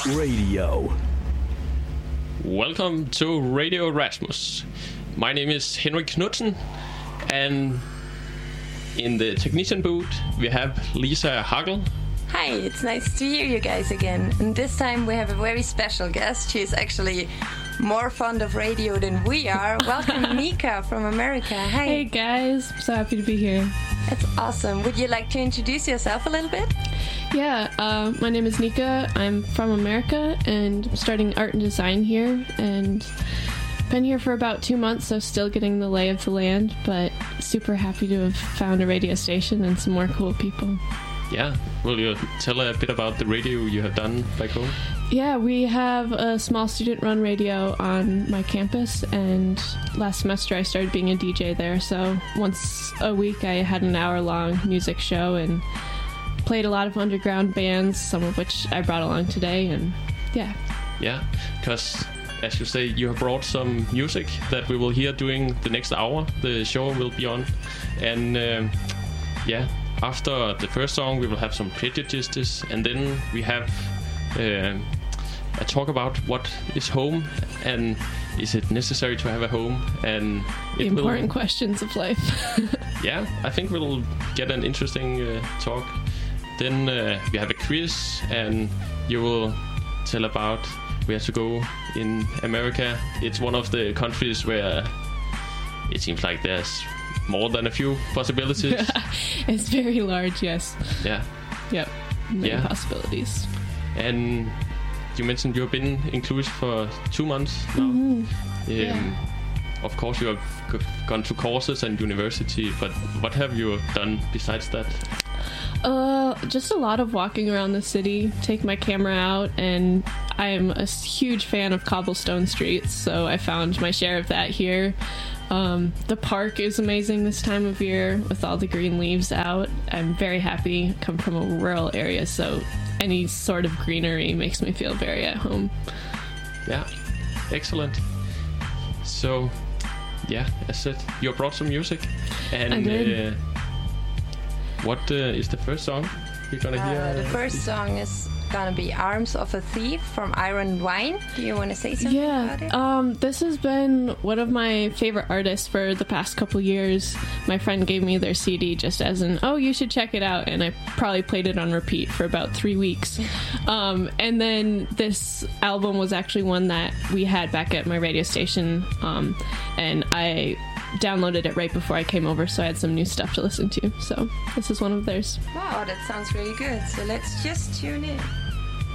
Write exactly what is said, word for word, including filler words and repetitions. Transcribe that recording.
Radio. Welcome to Radio Rasmus. My name is Henrik Knudsen, and in the technician booth we have Lisa Hagel. Hi, it's nice to hear you guys again. And this time we have a very special guest. She's actually more fond of radio than we are. Welcome, Nika from America. Hi. Hey guys, I'm so happy to be here. That's awesome. Would you like to introduce yourself a little bit? Yeah, uh, my name is Nika. I'm from America and I'm studying art and design here, and been here for about two months, so still getting the lay of the land, but super happy to have found a radio station and some more cool people. Yeah, will you tell a bit about the radio you have done back home? Yeah, we have a small student-run radio on my campus, and last semester I started being a D J there, so once a week I had an hour-long music show and played a lot of underground bands, some of which I brought along today, and yeah. Yeah, because as you say, you have brought some music that we will hear during the next hour. The show will be on, and um, yeah, after the first song we will have some prejudices, and then we have uh, a talk about what is home and is it necessary to have a home, and the it important will, questions of life. Yeah, I think we'll get an interesting uh, talk. Then uh, we have a quiz, and you will tell about where to go in America. It's one of the countries where it seems like there's more than a few possibilities. It's very large, yes. Yeah. Yep. Many Yeah. possibilities. And you mentioned you've been in Cluj for two months now. Mm-hmm. Um, Yeah. Of course, you have g- gone to courses and university, but what have you done besides that? Uh, just a lot of walking around the city, take my camera out, and I'm a s- huge fan of cobblestone streets, so I found my share of that here. Um, the park is amazing this time of year with all the green leaves out. I'm very happy. I come from a rural area, so any sort of greenery makes me feel very at home. Yeah, excellent. So, yeah, as said, you brought some music, and I did. Uh, what uh, is the first song we're gonna hear? Uh, the first song is gonna be Arms of a Thief from Iron Wine. Do you want to say something Yeah, about it? um, this has been one of my favorite artists for the past couple years. My friend gave me their C D just as an, oh, you should check it out, and I probably played it on repeat for about three weeks. Um, and then this album was actually one that we had back at my radio station, um, and I downloaded it right before I came over, so I had some new stuff to listen to. So this is one of theirs. Wow, that sounds really good. So let's just tune in.